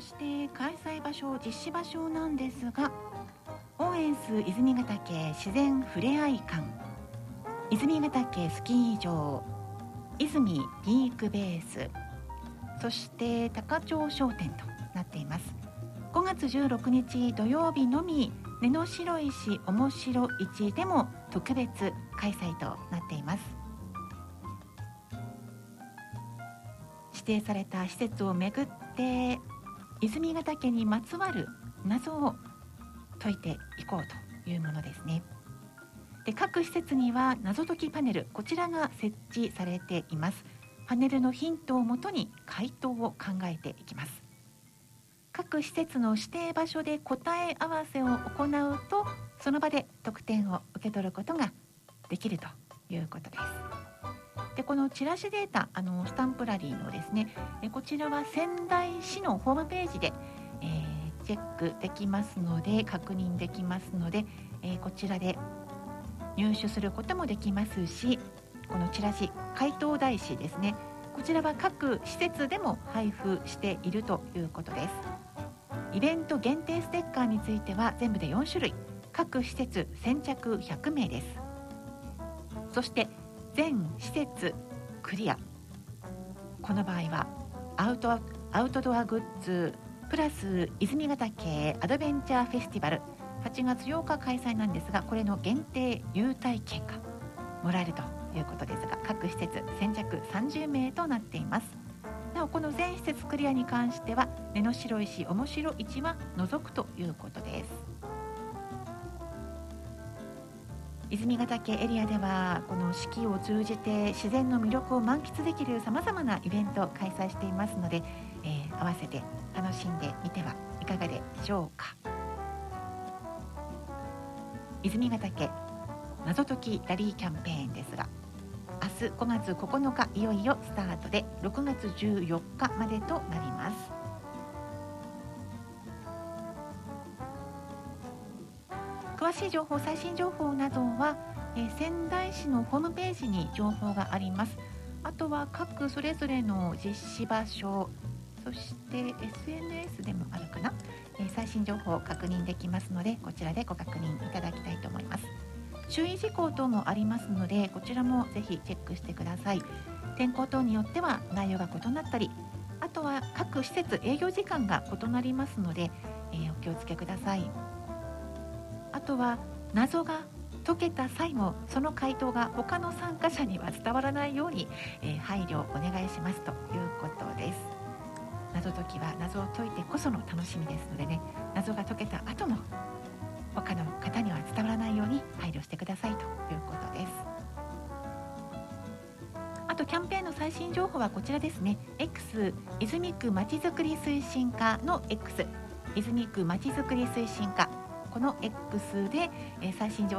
して開催場所、実施場所なんですが、オーエンス泉ヶ岳自然ふれあい館、泉ヶ岳スキー場、泉リークベース、そして高町商店となっています。5月16日土曜日のみ根の白石おもしろ市でも特別開催となっています。指定された施設をめぐって泉ヶ岳にまつわる謎を解いていこうというものですね。で、各施設には謎解きパネル、こちらが設置されています。パネルのヒントをもとに回答を考えていきます。各施設の指定場所で答え合わせを行うと、その場で得点を受け取ることができるということです。で、このチラシデータ、スタンプラリーのですね、こちらは仙台市のホームページで、チェックできますので、確認できますので、こちらで入手することもできますし、このチラシ、回答台紙ですね、こちらは各施設でも配布しているということです。イベント限定ステッカーについては全部で4種類、各施設先着100名です。そして全施設クリア、この場合はアウトドアグッズプラス泉ヶ岳アドベンチャーフェスティバル、8月8日開催なんですが、これの限定優待券がもらえるということですが、各施設先着30名となっています。なお、この全施設クリアに関しては根の白石おもしろ市は除くということです。泉ヶ岳エリアではこの四季を通じて自然の魅力を満喫できるさまざまなイベントを開催していますので、合わせて楽しんでみてはいかがでしょうか。泉ヶ岳謎解きラリーキャンペーンですが、明日5月9日いよいよスタートで6月14日までとなります。詳しい情報、最新情報などは、仙台市のホームページに情報があります。あとは各それぞれの実施場所、そして SNS でもあるかな、最新情報を確認できますので、こちらでご確認いただきたいと思います。注意事項等もありますので、こちらもぜひチェックしてください。天候等によっては内容が異なったり、あとは各施設営業時間が異なりますので、お気をつけください。あとは謎が解けた際もその回答が他の参加者には伝わらないように、配慮をお願いしますということです。謎解きは謎を解いてこその楽しみですのでね、謎が解けた後も他の方には伝わらないように配慮してくださいということです。あとキャンペーンの最新情報はこちらですね。 X 泉区まちづくり推進課の X 泉区まちづくり推進課、この X で最新情